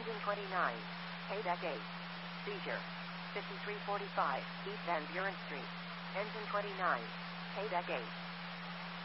Engine 29. Haydeck 8. Seizure. 5345 East Van Buren Street. Engine 29. Haydeck 8.